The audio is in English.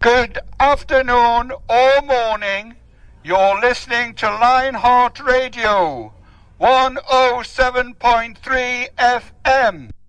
Good afternoon or morning. You're listening to Lionheart Radio, 107.3 FM.